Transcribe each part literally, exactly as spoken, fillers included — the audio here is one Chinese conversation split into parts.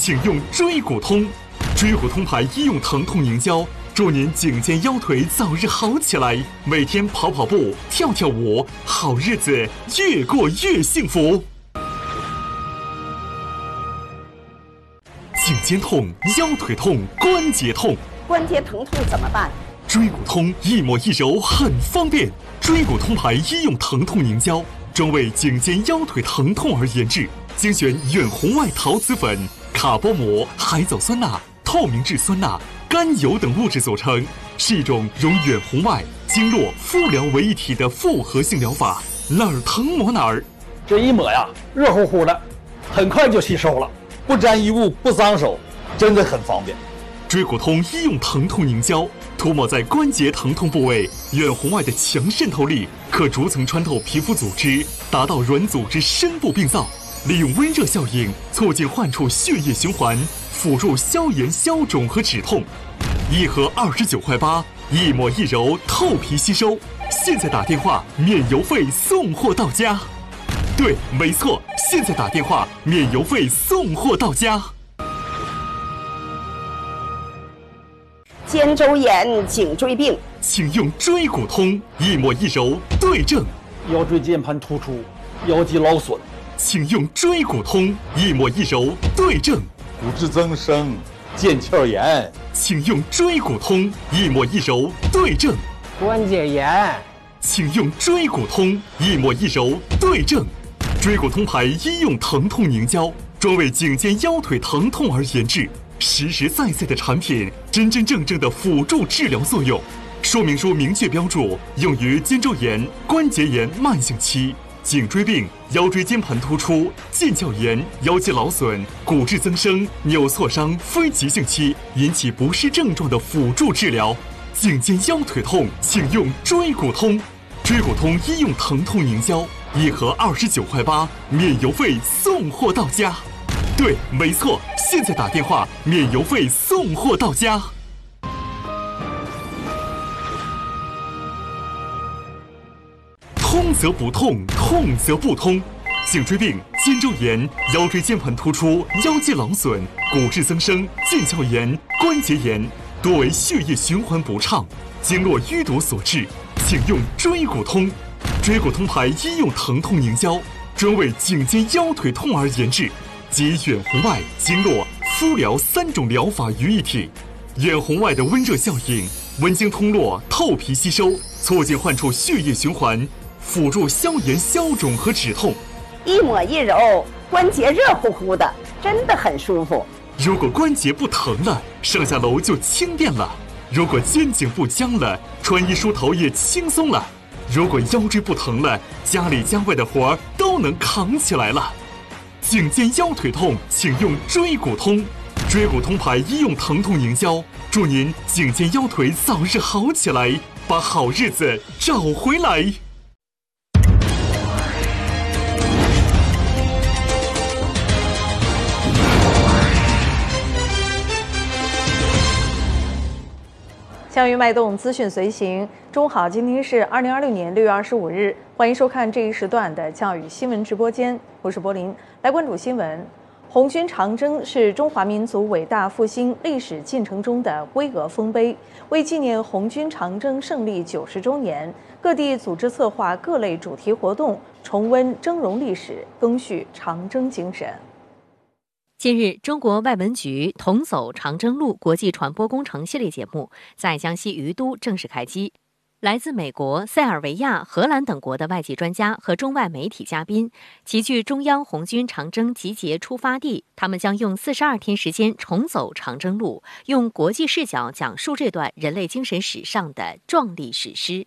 请用椎骨通。椎骨通牌医用疼痛凝胶，祝您颈肩腰腿早日好起来，每天跑跑步、跳跳舞，好日子越过越幸福。颈肩痛、腰腿痛、关节痛， 关节疼痛怎么办？ 椎骨通一抹一揉很方便。椎骨通牌医用疼痛凝胶，专为颈肩腰腿疼痛而研制，精选远红外陶瓷粉、卡波膜、海藻酸钠、透明质酸钠、甘油等物质组成，是一种融远红外、经络、敷疗为一体的复合性疗法，哪儿疼抹哪儿。 这一抹呀，热乎乎的，很快就吸收了，不沾衣物，不脏手，真的很方便。 椎骨通医用疼痛凝胶，涂抹在关节疼痛部位，远红外的强渗透力可逐层穿透皮肤组织，达到软组织深部病灶，利用温热效应促进患处血液循环，辅助消炎消肿和止痛。一盒二十九块八，一抹一揉，透皮吸收。现在打电话免邮费送货到家。对，没错，现在打电话免邮费送货到家。 肩周炎、颈椎病， 请用椎骨通，一抹一揉对症。 腰椎间盘突出、腰肌劳损， 请用椎骨通，一抹一揉对症。 骨质增生、腱鞘炎， 请用椎骨通，一抹一揉对症。 关节炎， 请用椎骨通，一抹一揉对症。椎骨通牌医用疼痛凝胶，专为颈肩腰腿疼痛而研制，实实在在的产品，真真正正的辅助治疗作用。说明书明确标注，用于肩周炎、关节炎慢性期、颈椎病、腰椎间盘突出、腱鞘炎、腰肌劳损、骨质增生、扭挫伤非急性期引起不适症状的辅助治疗。颈肩腰腿痛，请用椎骨通。椎骨通医用疼痛凝胶，一盒二十九块八，免邮费送货到家。对，没错，现在打电话免邮费送货到家。通则不痛，痛则不通。颈椎病、肩周炎、腰椎间盘突出、腰肌劳损、骨质增生、腱鞘炎、关节炎，多为血液循环不畅、经络淤堵所致，请用椎骨通。椎骨通牌医用疼痛凝胶，专为颈肩腰腿痛而研制，集远红外、经络、敷疗三种疗法于一体。远红外的温热效应，温经通络，透皮吸收，促进患处血液循环，辅助消炎消肿和止痛。 一抹一揉，关节热乎乎的，真的很舒服。 如果关节不疼了，上下楼就轻便了；如果肩颈不僵了，穿衣梳头也轻松了；如果腰椎不疼了，家里家外的活儿都能扛起来了。颈肩腰腿痛，请用椎骨通。椎骨通牌医用疼痛凝胶，祝您颈肩腰腿早日好起来，把好日子找回来。 相遇脉动，资讯随行。中午好，今天是二零二六年六月二十五日，欢迎收看这一时段的教育新闻直播间，我是柏林。来关注新闻。红军长征是中华民族伟大复兴历史进程中的巍峨丰碑。为纪念红军长征胜利九十周年，各地组织策划各类主题活动，重温峥嵘历史，赓续长征精神。 近日，中国外文局同走长征路国际传播工程系列节目在江西于都正式开机。来自美国、塞尔维亚、荷兰等国的外籍专家和中外媒体嘉宾齐聚中央红军长征集结出发地，他们将用四十二天时间重走长征路，用国际视角讲述这段人类精神史上的壮丽史诗。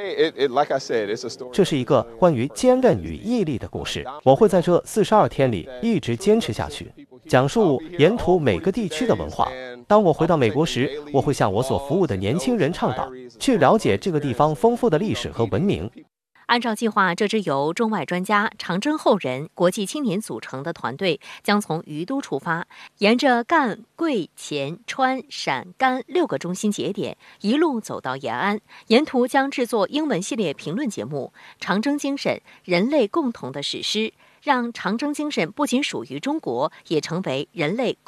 这是一个关于坚韧与毅力的故事，我会在这四十二天里一直坚持下去，讲述沿途每个地区的文化。当我回到美国时，我会向我所服务的年轻人倡导，去了解这个地方丰富的历史和文明。 按照计划，这支由中外专家、长征后人、国际青年组成的团队将从于都出发，沿着赣、桂、黔、川、陕、甘六个中心节点一路走到延安，沿途将制作英文系列评论节目《长征精神：人类共同的史诗》，让长征精神不仅属于中国，也成为人类共